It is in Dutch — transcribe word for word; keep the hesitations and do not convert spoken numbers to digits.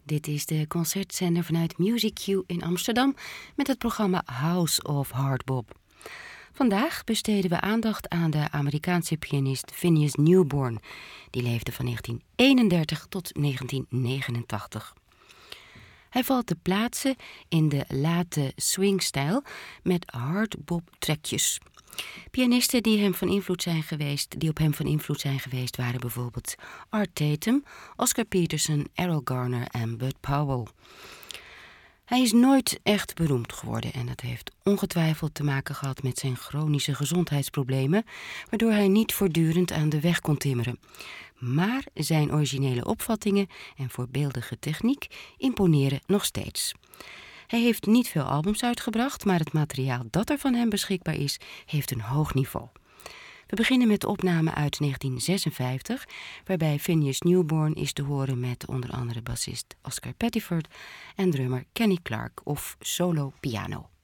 Dit is de concertzender vanuit Music Q in Amsterdam met het programma House of Hard Bop. Vandaag besteden we aandacht aan de Amerikaanse pianist Phineas Newborn. Die leefde van negentien eenendertig tot negentien negenentachtig. Hij valt te plaatsen in de late swingstijl met hardbop-trekjes. Pianisten die, hem van invloed zijn geweest, die op hem van invloed zijn geweest waren bijvoorbeeld Art Tatum, Oscar Peterson, Errol Garner en Bud Powell. Hij is nooit echt beroemd geworden en dat heeft ongetwijfeld te maken gehad met zijn chronische gezondheidsproblemen, waardoor hij niet voortdurend aan de weg kon timmeren. Maar zijn originele opvattingen en voorbeeldige techniek imponeren nog steeds. Hij heeft niet veel albums uitgebracht, maar het materiaal dat er van hem beschikbaar is, heeft een hoog niveau. We beginnen met opname uit negentien zesenvijftig, waarbij Phineas Newborn is te horen met onder andere bassist Oscar Pettiford en drummer Kenny Clarke of solo piano.